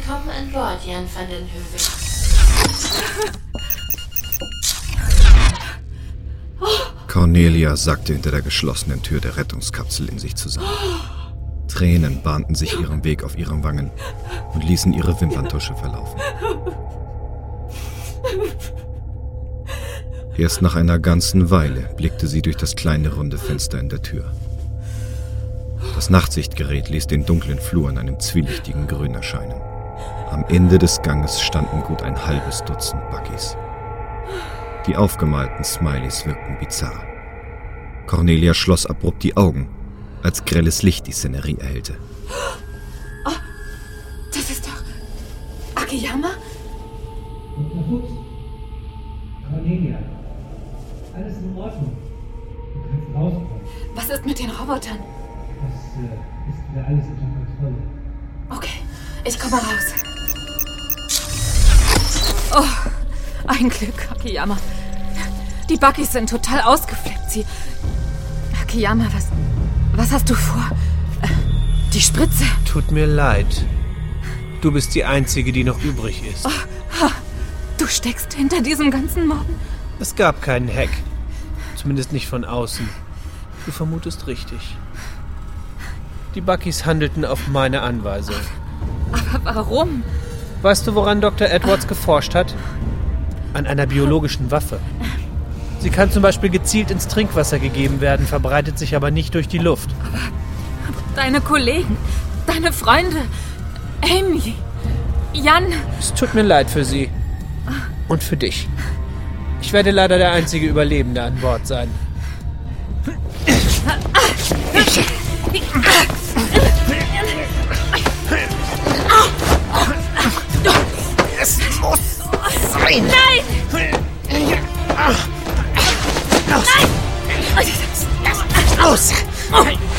Willkommen an Bord, Jan van den Heuvel. Cornelia sackte hinter der geschlossenen Tür der Rettungskapsel in sich zusammen. Tränen bahnten sich ihren Weg auf ihren Wangen und ließen ihre Wimperntusche verlaufen. Erst nach einer ganzen Weile blickte sie durch das kleine runde Fenster in der Tür. Das Nachtsichtgerät ließ den dunklen Flur in einem zwielichtigen Grün erscheinen. Am Ende des Ganges standen gut ein halbes Dutzend Buggys. Die aufgemalten Smileys wirkten bizarr. Cornelia schloss abrupt die Augen, als grelles Licht die Szenerie erhellte. Oh, das ist doch Akiyama? Dr. Fuchs? Cornelia, alles in Ordnung. Du kannst rauskommen. Was ist mit den Robotern? Das ist wieder alles unter Kontrolle. Okay, ich komme raus. Oh, ein Glück, Akiyama. Die Buggys sind total ausgeflippt. Akiyama, was hast du vor? Die Spritze. Tut mir leid. Du bist die Einzige, die noch übrig ist. Oh, du steckst hinter diesem ganzen Morden? Es gab keinen Hack. Zumindest nicht von außen. Du vermutest richtig. Die Buggys handelten auf meine Anweisung. Aber warum? Weißt du, woran Dr. Edwards geforscht hat? An einer biologischen Waffe. Sie kann zum Beispiel gezielt ins Trinkwasser gegeben werden, verbreitet sich aber nicht durch die Luft. Aber deine Kollegen, deine Freunde, Amy, Jan... Es tut mir leid für sie. Und für dich. Ich werde leider der einzige Überlebende an Bord sein. Es muss sein! Nein! Nein! Lass mich los!